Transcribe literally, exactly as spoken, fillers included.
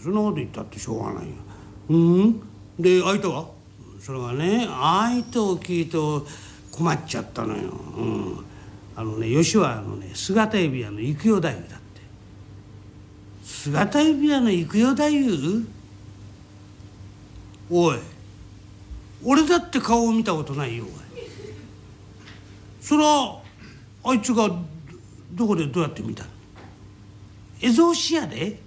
そんなこと言ったってしょうがないよ。うんで相手はそれがね相手を聞いて困っちゃったのよ。うんあのね吉はあのね姿指輪の幾代太夫だって。姿指輪の幾代太夫？おい俺だって顔を見たことないよ。おいそれはあいつがどこでどうやって見たの？絵草紙屋で